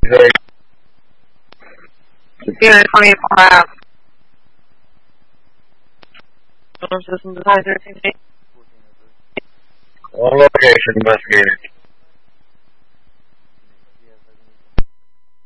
Zero 24. System design 13. On location, investigated.